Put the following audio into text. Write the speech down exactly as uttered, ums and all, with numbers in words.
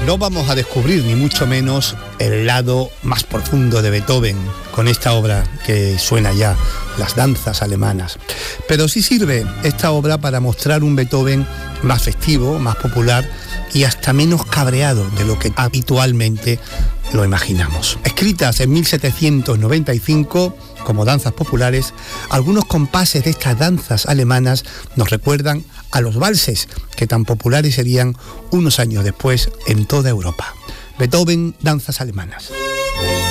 No vamos a descubrir ni mucho menos el lado más profundo de Beethoven con esta obra que suena ya, las danzas alemanas. Pero sí sirve esta obra para mostrar un Beethoven más festivo, más popular y hasta menos cabreado de lo que habitualmente lo imaginamos. Escritas en mil setecientos noventa y cinco como danzas populares, algunos compases de estas danzas alemanas nos recuerdan a los valses que tan populares serían unos años después en toda Europa. Beethoven, danzas alemanas.